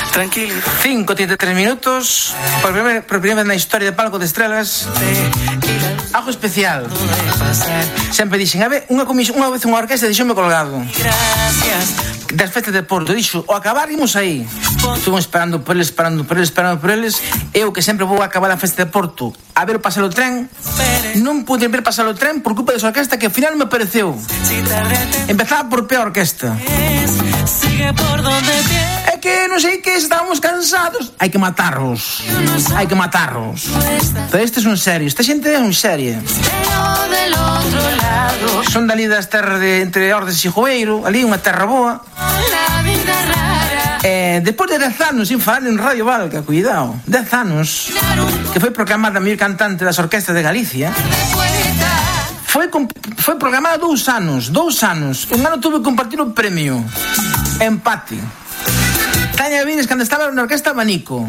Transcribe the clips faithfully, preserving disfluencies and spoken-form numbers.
Tranquilo. cinco, treinta e tres minutos. Por primeira, por primeira vez na historia de Palco de Estrelas. Algo especial. Sempre dixen, a ver, unha, comisión, unha vez unha orquesta dixome colgado. Das festas de Porto, dixo, o acabar imos aí. Estuvimos esperando por eles, esperando por eles, esperando por eles. Eu que sempre vou a acabar a festa de Porto a ver o pasar o tren, non pude ver pasar o tren por culpa desa orquesta que ao final me pareceu. Empezaba por peor orquesta. É que non sei que estábamos cansados. Hai que matarros. Hai que matarros. Pero estes son serios. Esta xente é un serie. Son dali das terras de entre Ordes e Joeiro. Ali unha terra boa. Eh, Depois de dez anos sin falar en Radio Valga, cuidado, dez anos, que foi proclamada a mellor cantante das orquestas de Galicia. Foi, foi programada dous anos, dous anos. Un ano tuve que compartir o premio. Empate. Tania Vides cando estaba na orquesta Abanico.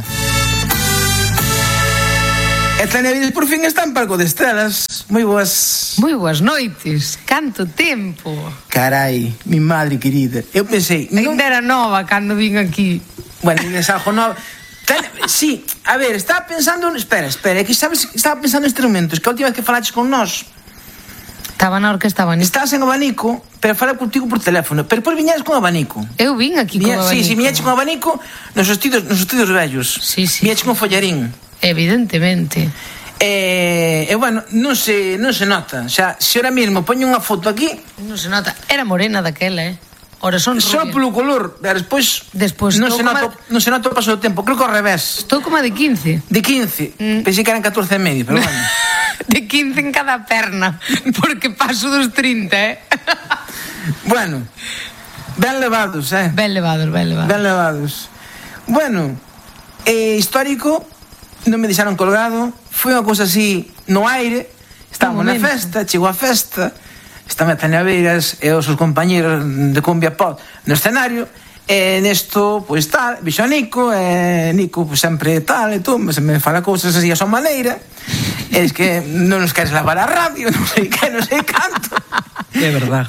E Tania Vides por fin está en Palco de Estrelas. Moi boas. Moi boas noites. Canto tempo. Carai, mi madre querida. Eu pensei, non... Ainda era nova cando vin aquí. Bueno, é algo novo. Sí, a ver, estaba pensando... Espera, espera, é que sabes, estaba pensando en instrumentos, que a última vez que falaches con nós estaba na orquesta Abanico. Estás en Abanico, pero falei contigo por teléfono. Pero depois viñades con Abanico. Eu vin aquí Viña, con Abanico. Sí, sí, viñaches con Abanico nos estudios, nos estudios vellos. Sí, sí. Viñaches con Follarín. Evidentemente. E, e bueno, non se, non se nota. Xa, se ahora mesmo poño unha foto aquí... Non se nota. Era morena daquela, eh? Ora son rubia. Só polo color. Despois... Despois non se nota, a... non se nota o paso do tempo. Creo que ao revés. Estou como a de quince. De quince. Mm. Pensei que eran catorce e medio, pero bueno. De quince en cada perna. Porque paso dos trinta, eh? Bueno. Ben levados, eh? Ben levados, ben levados. Ben levados. Bueno, eh, histórico... Non me deixaron colgado. Foi unha cousa así no aire. Estábamos na festa, chegou a festa. Estaban Tania Vides e os seus compañeros de Cumbia Pop no escenario. E nesto, pois tal, vixo a Nico. E Nico, pois sempre tal e tú, se me fala cousas así a súa maneira. E es que non nos queres lavar a radio, non sei que, non sei canto. É verdad.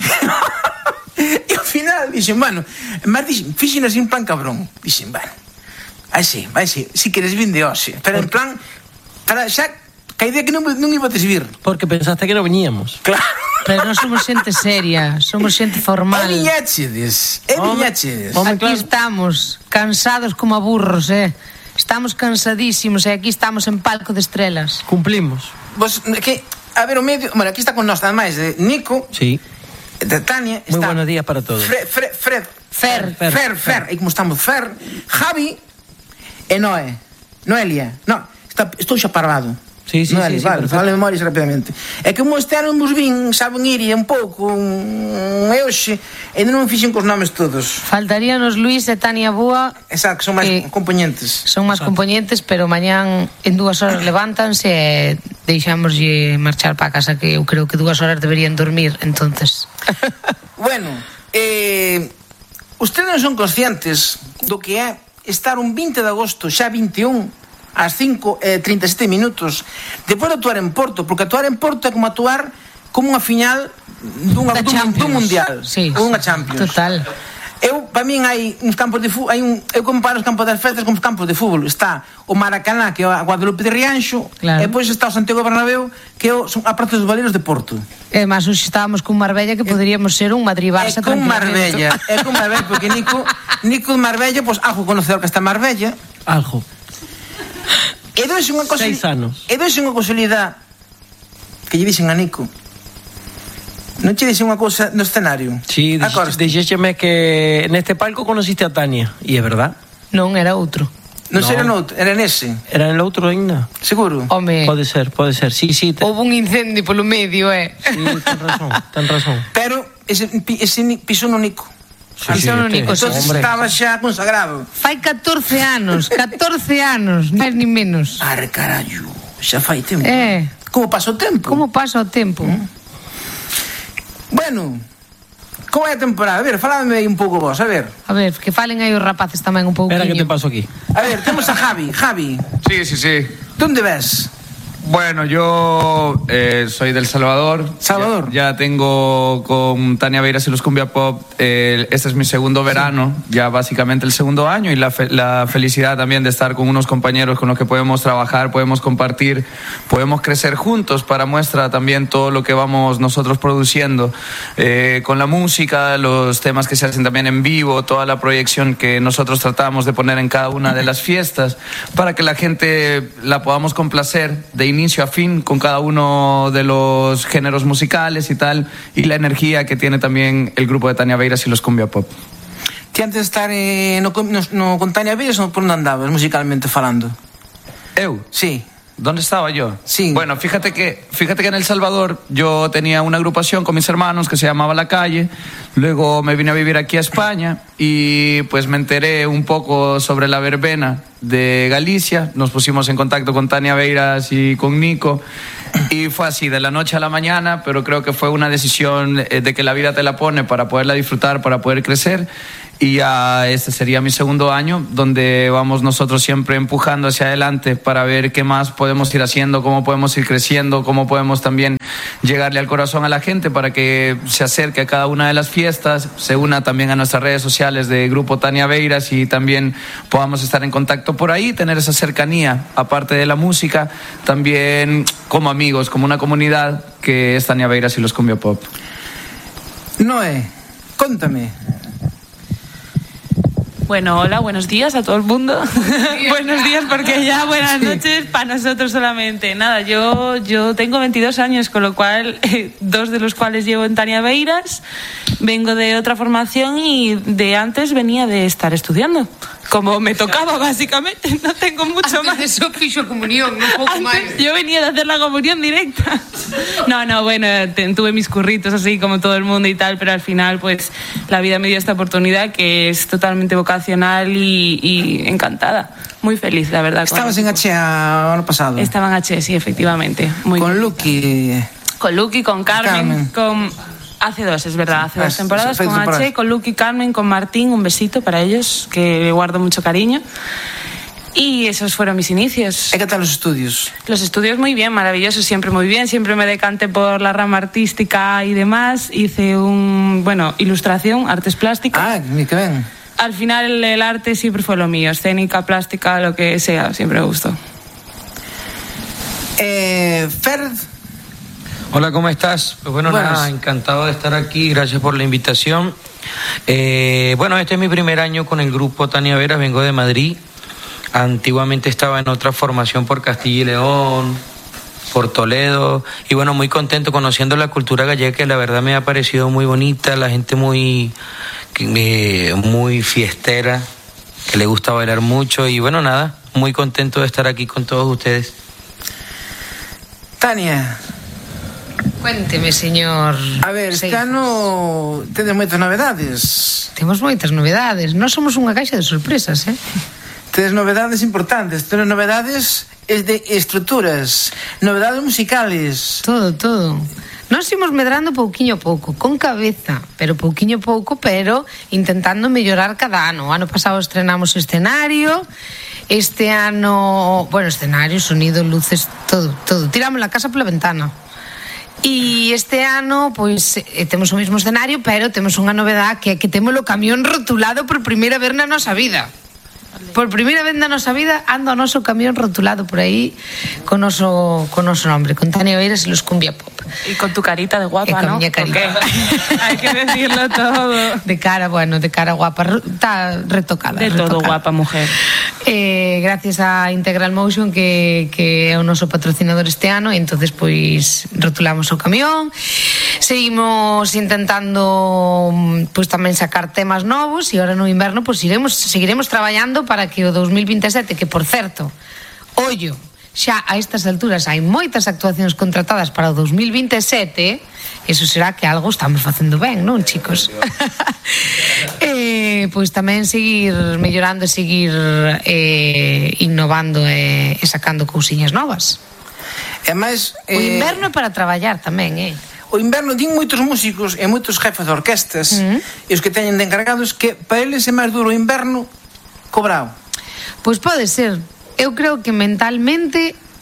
E ao final dixen, bueno, mas dixen, fixen así un plan cabrón. Dixen, bueno, vai sí, vai sí, si queres vin de hoxe. Pero en plan, para xa, que a idea que non, non iba a desvir. Porque pensaste que non veníamos. Claro. Pero non somos xente seria, somos xente formal. É viñachedes, é viñachedes. Aquí claro. Estamos, cansados como a burros, eh. Estamos cansadísimos e aquí estamos en Palco de Estrelas. Cumplimos. Vos, que, a ver, o medio, bueno, aquí está con nós, ademais de Nico. Sí. De Tania. Muy está buenos días para todos. Fred, Fred, Fred. Fer. Fer, Fer, Fer. E como estamos, Fer, Javi e Noé. Noelia. No, está, estou xa parvado. Sí, sí, Noelia, sí, vale, sí, fala de memorias rapidamente. É que como este ano vos vin, saben ir un pouco, un hoxe, e non fixen cos nomes todos. Faltaríanos Luís e Tania Búa. Exacto, son máis eh, componentes. Son máis componentes, pero mañán en dúas horas levántanse e deixámoslle marchar para casa, que eu creo que dúas horas deberían dormir, entonces. Bueno, eh, ustedes non son conscientes do que é estar un vinte de agosto, xa vinte e un, ás cinco e trinta e sete minutos, depois de actuar en Porto, porque actuar en Porto é como actuar como unha final dunha, dun, dun mundial, sí, ou unha Champions. Total. Eu, para min, hai uns campos de fútbol, hai un, eu comparo os campos das festas con os campos de fútbol. Está o Maracaná, que é a Guadalupe de Rianxo, claro. E depois está o Santiago Bernabéu, que é o, son a Praza dos Valeiros de Porto. E máis, hoxe estábamos con Marbella, que poderíamos ser un Madrid-Barça. É con Marbella, é con Marbella, porque Nico, Nico de Marbella, pois, pues, algo conocedor que está en Marbella. Algo. E dois unha cosa... Seis anos. E dois unha casualidade que lle dixen a Nico. Non che dixen unha cousa no escenario? Sí, dixéxeme que neste palco conociste a Tania. E é verdad? Non, era outro. Non no. Era noutro, era nese. Era en outro ainda? Seguro? Home. Pode ser, pode ser, sí, sí. Te... Houve un incendio polo medio, eh. Sí, ten razón, ten razón. Pero ese, ese pisou no Nico. Sí, sí, no Nico. Entonces hombre. Estaba xa consagrado. Fai catorce anos, catorce anos, máis ni menos. Arre, carallo, xa fai tempo. Eh. Como pasa o tempo? Como pasa o tempo? ¿Mm? Bueno, como é a temporada? A ver, faládame aí un pouco vos, a ver. A ver, que falen aí os rapaces tamén un pouquinho. Espera que te paso aquí. A ver, temos a Javi, Javi. Sí, sí, sí. Donde ves? Bueno, yo eh, soy del Salvador. Salvador. Ya, ya tengo con Tania Beiras y los Cumbia Pop, eh, este es mi segundo verano, sí. Ya básicamente el segundo año, y la, fe, la felicidad también de estar con unos compañeros con los que podemos trabajar, podemos compartir, podemos crecer juntos, para muestra también todo lo que vamos nosotros produciendo, eh, con la música, los temas que se hacen también en vivo, toda la proyección que nosotros tratamos de poner en cada una de las fiestas, para que la gente la podamos complacer de inicio a fin con cada uno de los géneros musicales y tal, y la energía que tiene también el grupo de Tania Beiras y los Cumbia Pop. Ti antes de estar eh, no, no, no, con Tania Beiras, por onde andabas musicalmente falando? Eu? Sí. ¿Dónde estaba yo? Sí. Bueno, fíjate que, fíjate que en El Salvador yo tenía una agrupación con mis hermanos que se llamaba La Calle. Luego me vine a vivir aquí a España y pues me enteré un poco sobre la verbena de Galicia. Nos pusimos en contacto con Tania Beiras y con Nico. Y fue así, de la noche a la mañana, pero creo que fue una decisión de que la vida te la pone para poderla disfrutar, para poder crecer. Y ya este sería mi segundo año, donde vamos nosotros siempre empujando hacia adelante para ver qué más podemos ir haciendo, cómo podemos ir creciendo, cómo podemos también llegarle al corazón a la gente para que se acerque a cada una de las fiestas, se una también a nuestras redes sociales de Grupo Tania Beiras y también podamos estar en contacto por ahí, tener esa cercanía, aparte de la música, también como amigos, como una comunidad que es Tania Beiras y los Cumbia Pop. Noé, cuéntame. Bueno, hola, buenos días a todo el mundo. Buenos días, porque ya buenas noches para nosotros solamente. Nada, yo, yo tengo veintidós años, con lo cual, eh, dos de los cuales llevo en Tania Beiras. Vengo de otra formación y de antes venía de estar estudiando, como me tocaba básicamente, no tengo mucho Antes más. de eso fixo comunión, un pouco Antes máis. yo venía de hacer la comunión directa. No, no, bueno, te, tuve mis curritos así como todo el mundo y tal, pero al final pues la vida me dio esta oportunidad que es totalmente vocacional y, y encantada. Muy feliz, la verdad. Estabas en H A ano pasado. Estaba en H, sí, efectivamente. Muy con bien. Lucky. Con Lucky, con Carmen, Carmen. con... Hace dos, es verdad, hace Ah, dos temporadas sí, con temporadas. H, con Lucky, Carmen, con Martín, un besito para ellos, que le guardo mucho cariño. Y esos fueron mis inicios. ¿Y qué tal los estudios? Los estudios muy bien, maravillosos, siempre muy bien, siempre me decanté por la rama artística y demás. Hice un, bueno, ilustración, artes plásticas. Ah, ni que ven. Al final el arte siempre fue lo mío, escénica, plástica, lo que sea, siempre me gustó. Eh, Ferd. Hola, ¿cómo estás? Pues bueno, Buenas. nada, encantado de estar aquí, gracias por la invitación. Eh, bueno, este es mi primer año con el grupo Tania Beiras, vengo de Madrid. Antiguamente estaba en otra formación por Castilla y León, por Toledo, y bueno, muy contento conociendo la cultura gallega, que la verdad me ha parecido muy bonita, la gente muy, eh, muy fiestera, que le gusta bailar mucho, y bueno, nada, muy contento de estar aquí con todos ustedes. Tania, Cuénteme, señor. a ver, este Seixas. ano tedes moitas novedades. Temos moitas novedades. Nós somos unha caixa de sorpresas, eh? Tedes novedades importantes. Tedes novedades de estruturas, novedades musicales. Todo, todo. Nós imos medrando pouquiño a pouco, con cabeza, pero pouquiño a pouco, pero intentando mellorar cada ano. O ano pasado estrenamos escenario, este ano, bueno, escenario, sonido, luces, todo, todo. Tiramos la casa pola ventana. E este ano, pois, eh, temos o mesmo escenario, pero temos unha novedade que é que temos o camión rotulado por primeira vez na nosa vida. Por primeira vez na nosa vida anda o noso camión rotulado por aí con noso, con noso nombre, con Tania Beiras e los Cumbia Pop. Y con tu carita de guapa, E con ¿no? miña carita. Porque hay que decirlo todo. De cara, bueno, de cara guapa, está retocada. De todo retocada. guapa, mujer. Eh, gracias a Integral Motion, que, que é o noso patrocinador este ano, e entonces pois rotulamos o camión. Seguimos intentando pois tamén sacar temas novos, e ahora no inverno pois iremos, seguiremos traballando para que o dos mil veintesete, que por certo, ollo, xa a estas alturas hai moitas actuacións contratadas para o dos mil veintesete, eso será que algo estamos facendo ben, non, chicos? eh, pois tamén seguir mellorando e seguir eh, innovando e, e sacando cousiñas novas. E máis... O inverno é para traballar tamén, eh? O inverno din moitos músicos e moitos jefes de orquestas Mm. e os que teñen de encargados que para eles é máis duro o inverno cobrao. Pois pode ser. Eu creo que mentalmente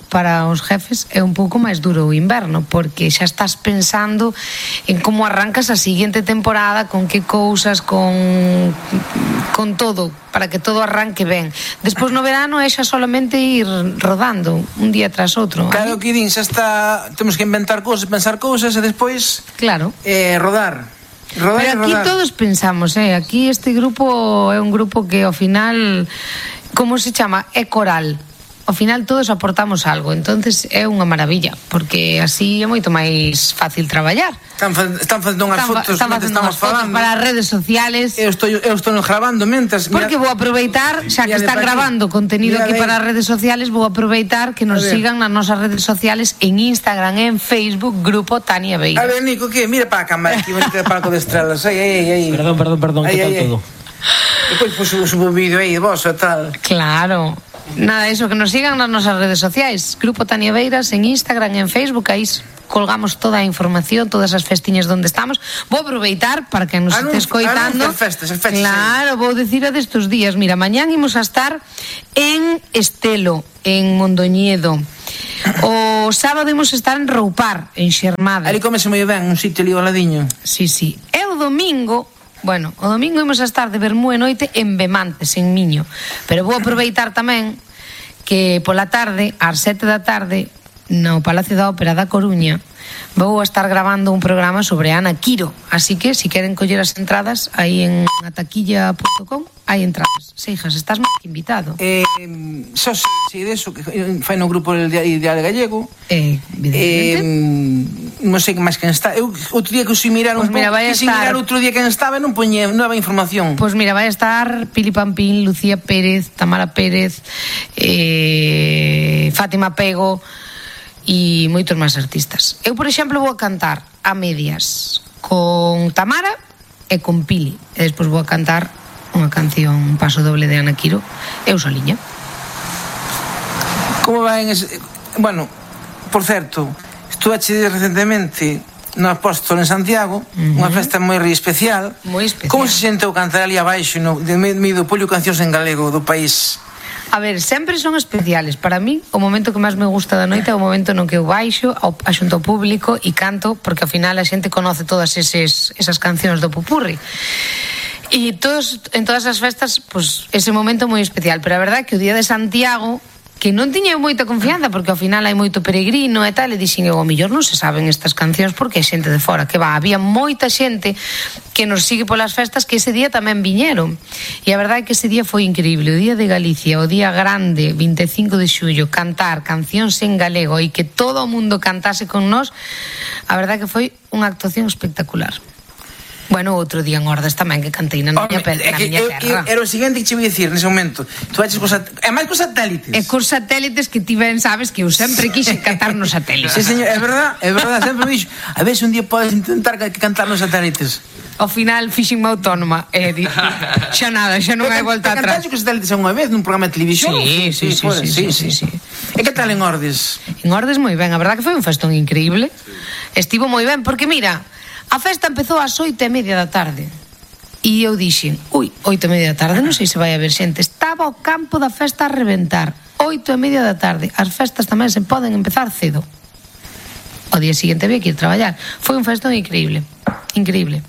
para os jefes é un pouco máis duro o inverno, porque xa estás pensando en como arrancas a seguinte temporada, con que cousas, con con todo, para que todo arranque ben. Despois no verano é xa solamente ir rodando un día tras outro. Claro que din, xa está, temos que inventar cousas, pensar cousas e despois claro. eh, rodar. Rodar Pero aquí rodar. todos pensamos, eh, aquí este grupo é un grupo que ao final, como se chama? É coral. Ao final todos aportamos algo, entonces é unha maravilla, porque así é moito máis fácil traballar. Están, fa están facendo unhas Están, fotos, están facendo estamos unhas fotos falando para as redes sociales. Eu estou, eu estou grabando mentas. Porque vou aproveitar, xa que están grabando contenido aquí para as redes sociales, vou aproveitar que nos sigan nas nosas redes sociales en Instagram, en Facebook, Grupo Tania Beiras. A ver, Nico, que mira para a cámara aquí, bonito de Palco de Estrelas. Aí, aí, aí. Perdón, perdón, perdón, Ay, que tal ay, todo? Depois pues, subo un vídeo aí de vos e tal. Claro. Nada, eso, que nos sigan nas nosas redes sociais, Grupo Tania Beiras en Instagram e en Facebook, aí colgamos toda a información, todas as festiñas donde estamos. Vou aproveitar para que nos Anun este escoitando. Festas, festas, claro, vou dicir a destes días. Mira, mañán imos a estar en Estelo, en Mondoñedo. O sábado imos estar en Roupar, en Xermade. Ali comese moi ben, un sitio ali ao ladiño. Sí, sí. E o domingo, bueno, o domingo imos a estar de vermú e noite en Bemantes, en Miño. Pero vou aproveitar tamén que pola tarde, ás sete da tarde, no Palacio da Ópera da Coruña, vou a estar grabando un programa sobre Ana Quiro. Así que, si queren coller as entradas, aí en ataquilla punto com, hai entradas. Seijas, estás máis invitado. Eh, só sei si deso, que fai no grupo Ideal Gallego. Eh, eh, non sei que máis quen está. Eu outro día que os mirar un pues mira, pouco, quise mirar outro día quen estaba e non poñe nova información. Pois pues mira, vai a estar Pili Pampín, Lucía Pérez, Tamara Pérez, eh, Fátima Pego e moitos máis artistas. Eu, por exemplo, vou a cantar a medias con Tamara e con Pili, e despois vou a cantar unha canción, un paso doble de Ana Quiro, eu soliña. Como vai en ese... Bueno, por certo, estuve recentemente no Apóstolo en Santiago, uh-huh. unha festa moi especial. Moi especial. Como se sentou cantar ali abaixo no, de medio do polio cancións en galego do país? A ver, sempre son especiales. Para mí, o momento que máis me gusta da noite é o momento no que eu baixo ao, a xunto ao público e canto, porque ao final a xente conoce todas eses, esas cancións do pupurri. E todos, en todas as festas, pues, ese momento moi especial. Pero a verdade é que o día de Santiago, que non tiña moita confianza, porque ao final hai moito peregrino e tal, e dixen, eu, ao mellor non se saben estas cancións porque hai xente de fora, que va, había moita xente que nos sigue polas festas que ese día tamén viñeron, e a verdade é que ese día foi increíble, o día de Galicia, o día grande, vinte e cinco de xullo, cantar cancións en galego e que todo o mundo cantase con nós, a verdade é que foi unha actuación espectacular. Bueno, outro día en Ordes tamén que cantei na miña, pe- na miña terra. Era o seguinte que che vou dicir nese momento. Tu haches cos sat- é máis cos satélites. E cos satélites que ti ben sabes que eu sempre quixen cantar nos satélites. Sí, señor, é verdad, é verdad, sempre me dixo. A ver se un día podes intentar que cantar nos satélites. Ao final fixenme autónoma e di, xa nada, xa non hai volta atrás. Cantaste cos satélites unha vez nun programa de televisión? Sí, sí, sí, fora, sí, sí, sí. E que tal en Ordes? En Ordes moi ben, a verdad que foi un festón increíble. Estivo moi ben, porque mira, a festa empezou ás oito e media da tarde. E eu dixen, ui, oito e media da tarde, non sei se vai haber xente. Estaba o campo da festa a reventar. Oito e media da tarde. As festas tamén se poden empezar cedo. O día seguinte había que ir traballar. Foi un festón increíble. Increíble.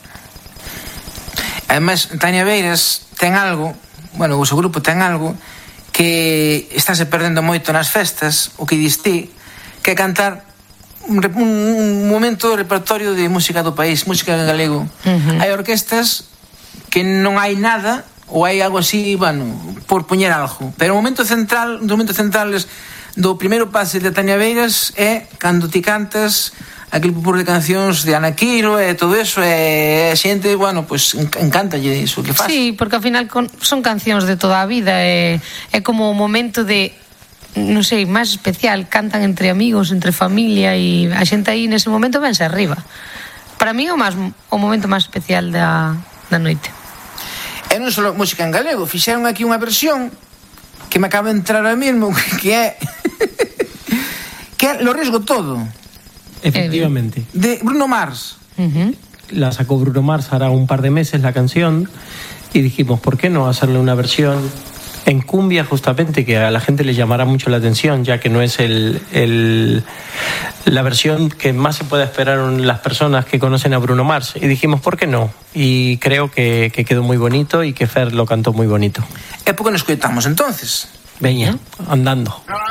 Ademais, Tania Beiras ten algo, bueno, o seu grupo ten algo que estáse perdendo moito nas festas, o que dis ti, que é cantar un, un momento do repertorio de música do país, música en galego. Uh-huh. Hai orquestas que non hai nada, ou hai algo así, bueno, por poñer algo. Pero o momento central, o momento central do primeiro pase de Tania Beiras é cando ti cantas aquele pupurri de cancións de Ana Quiro e todo eso, e a xente, bueno, pues encántalle iso que faz. Sí, porque ao final con, son cancións de toda a vida, e é como o momento de, non sei, máis especial, cantan entre amigos, entre familia, e a xente aí nese momento vense arriba. Para mí é o, máis, o momento máis especial da, da noite. E non só música en galego, fixeron aquí unha versión que me acaba de entrar ahora mismo, que é que é Lo Riesgo Todo. Efectivamente. De Bruno Mars. Uh-huh. La sacó Bruno Mars hará un par de meses la canción y dijimos, ¿por qué no hacerle una versión en cumbia justamente, que a la gente le llamará mucho la atención, ya que no es el, el, la versión que más se puede esperar en las personas que conocen a Bruno Mars. Y dijimos, ¿por qué no? Y creo que, que quedó muy bonito y que Fer lo cantó muy bonito. É porque nos coitamos entonces. Veña, andando.